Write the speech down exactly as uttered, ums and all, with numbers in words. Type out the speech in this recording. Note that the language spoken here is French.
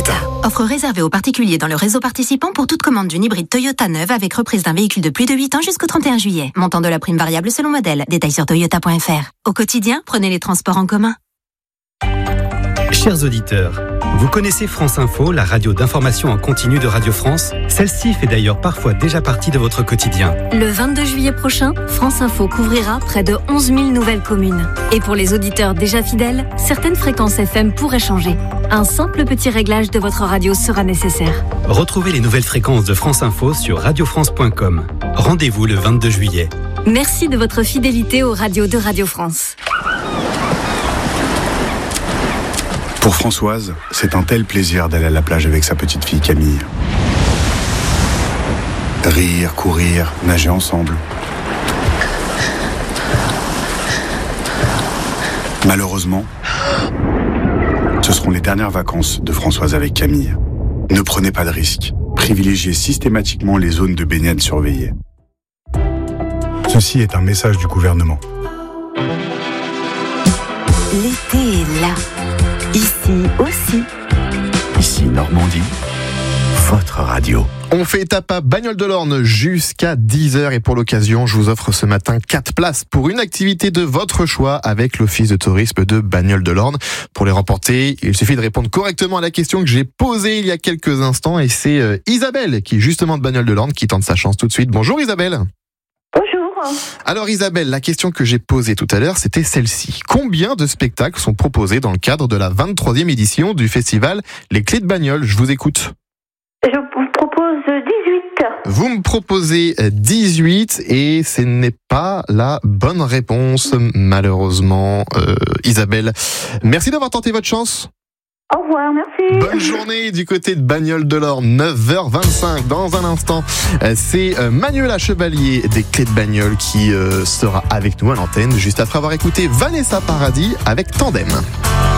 Toyota. Offre réservée aux particuliers dans le réseau participant pour toute commande d'une hybride Toyota neuve avec reprise d'un véhicule de plus de huit ans jusqu'au trente et un juillet. Montant de la prime variable selon modèle. Détails sur toyota point f r. Au quotidien, prenez les transports en commun. Chers auditeurs, vous connaissez France Info, la radio d'information en continu de Radio France? Celle-ci fait d'ailleurs parfois déjà partie de votre quotidien. Le vingt-deux juillet prochain, France Info couvrira près de onze mille nouvelles communes. Et pour les auditeurs déjà fidèles, certaines fréquences F M pourraient changer. Un simple petit réglage de votre radio sera nécessaire. Retrouvez les nouvelles fréquences de France Info sur radio france point com. Rendez-vous le vingt-deux juillet. Merci de votre fidélité aux radios de Radio France. Pour Françoise, c'est un tel plaisir d'aller à la plage avec sa petite fille Camille. Rire, courir, nager ensemble. Malheureusement, ce seront les dernières vacances de Françoise avec Camille. Ne prenez pas de risques. Privilégiez systématiquement les zones de baignade surveillées. Ceci est un message du gouvernement. L'été est là. Ici aussi. Ici Normandie, votre radio. On fait étape à Bagnoles de l'Orne jusqu'à dix heures et pour l'occasion, je vous offre ce matin quatre places pour une activité de votre choix avec l'Office de tourisme de Bagnoles de l'Orne. Pour les remporter, il suffit de répondre correctement à la question que j'ai posée il y a quelques instants et c'est Isabelle qui est justement de Bagnoles de l'Orne qui tente sa chance tout de suite. Bonjour Isabelle. Bonjour. Alors Isabelle, la question que j'ai posée tout à l'heure, c'était celle-ci. Combien de spectacles sont proposés dans le cadre de la vingt-troisième édition du festival Les Clés de Bagnoles? Je vous écoute. Je vous propose dix-huit. Vous me proposez dix-huit et ce n'est pas la bonne réponse, malheureusement, euh, Isabelle. Merci d'avoir tenté votre chance. Au revoir, merci. Bonne journée du côté de Bagnoles de l'Orne, neuf heures vingt-cinq. Dans un instant, c'est Manuela Chevalier des Clés de Bagnoles qui sera avec nous à l'antenne, juste après avoir écouté Vanessa Paradis avec Tandem.